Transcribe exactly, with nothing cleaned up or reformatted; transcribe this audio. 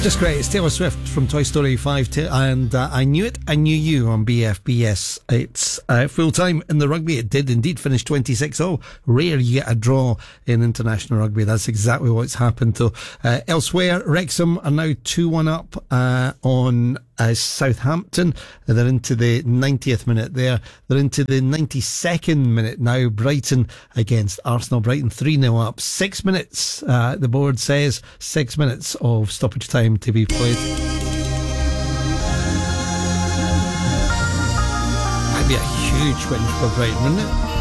Just great. It's Taylor Swift from Toy Story five, t- and uh, I Knew It, I Knew You on B F B S. It's uh, full time in the rugby. It did indeed finish twenty-six all. Rare you get a draw in international rugby. That's exactly what's happened. So uh, elsewhere, Wrexham are now two one up uh, on uh, Southampton. They're into the ninetieth minute there. They're into the ninety-second minute now. Brighton against Arsenal. Brighton three nil up. Six minutes, uh, the board says, six minutes of stoppage time to be played. That'd be a huge win for Brighton, wouldn't it?